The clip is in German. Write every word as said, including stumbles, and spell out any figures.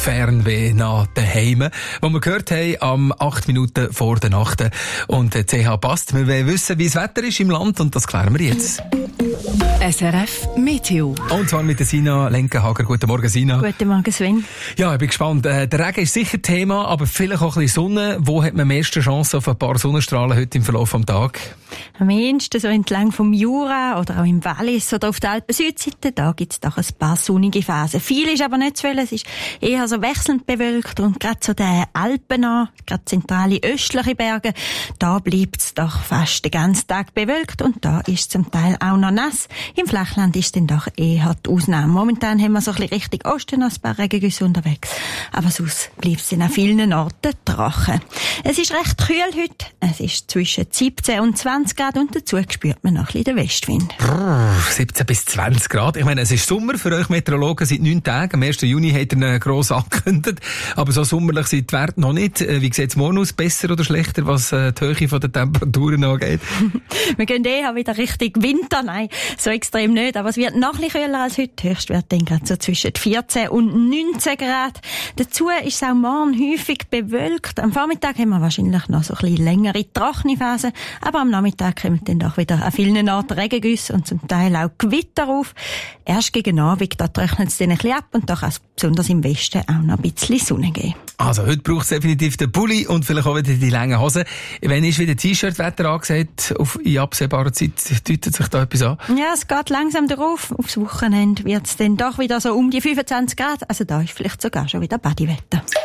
Fernweh nach daheim, wo wir gehört haben, am acht Minuten vor der Nacht. Und der C H passt. Wir wollen wissen, wie das Wetter ist im Land, und das klären wir jetzt. S R F Meteo. Und zwar mit der Sina Lenkenhager. Guten Morgen, Sina. Guten Morgen, Sven. Ja, ich bin gespannt. Der Regen ist sicher Thema, aber vielleicht auch ein bisschen Sonne. Wo hat man am meisten Chance auf ein paar Sonnenstrahlen heute im Verlauf des Tages? Am ehesten so entlang vom Jura oder auch im Wallis oder auf der Alpen-Südseite, da gibt es doch ein paar sonnige Phasen. Viel ist aber nicht zu wollen. Es ist eher so wechselnd bewölkt und gerade so der Alpen an, gerade zentrale östliche Berge, da bleibt es doch fast den ganzen Tag bewölkt und da ist es zum Teil auch noch nass. Im Flachland ist dann doch eher die Ausnahme. Momentan haben wir so ein bisschen Richtung Osten noch ein paar Regengüsse unterwegs. Aber sonst bleibt es an vielen Orten trocken. Es ist recht kühl heute. Es ist zwischen siebzehn und zwanzig Grad und dazu spürt man noch ein bisschen den Westwind. Brrr, siebzehn bis zwanzig Grad. Ich meine, es ist Sommer für euch Meteorologen seit neun Tagen. Am ersten Juni hat er gross angekündigt. Aber so sommerlich sind die Werte noch nicht. Wie sieht es morgen aus? Besser oder schlechter, was die Höhe der Temperaturen angeht? Wir gehen eher wieder Richtung Winter. Nein, so extrem nicht. Aber es wird noch ein bisschen kühler als heute. Höchstwert dann gerade so zwischen vierzehn und neunzehn Grad. Dazu ist es auch morgen häufig bewölkt. Am Vormittag haben wir wahrscheinlich noch so ein bisschen längere trockene Phasen. Aber am Nachmittag kommen dann doch wieder an vielen Orten Regengüsse und zum Teil auch Gewitter auf. Erst gegen Abend, da trocknet es dann ein bisschen ab und da kann es besonders im Westen auch noch ein bisschen Sonne geben. Also heute braucht es definitiv den Pulli und vielleicht auch wieder die langen Hosen. Wenn ist wieder T-Shirt-Wetter angesagt, auf in absehbarer Zeit, deutet sich da etwas an? Ja, es geht langsam darauf. Aufs Wochenende wird es dann doch wieder so um die fünfundzwanzig Grad. Also da ist vielleicht sogar schon wieder Bodywetter.